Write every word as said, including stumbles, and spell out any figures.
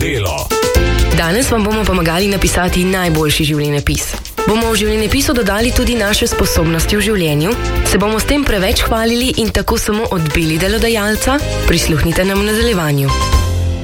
delo. Danes vam bomo pomagali napisati najboljši življenjepis. Bomo v življenjepisu dodali tudi naše sposobnosti v življenju? Se bomo s tem preveč hvalili in tako samo odbili delodajalca? Prisluhnite nam v nadaljevanju.